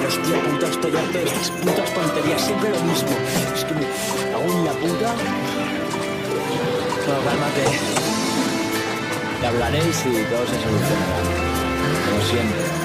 Pero hostia puta, estoy harto de estas putas tonterías, siempre lo mismo. Es que me cago en la puta. Bueno, cálmate. Te hablaréis y todo se solucionará. Como siempre.